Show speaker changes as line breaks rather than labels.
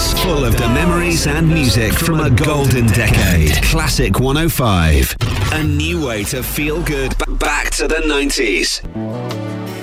mix, full of the memories and music from a golden decade. Classic 105. A new way to feel good back to the 90s.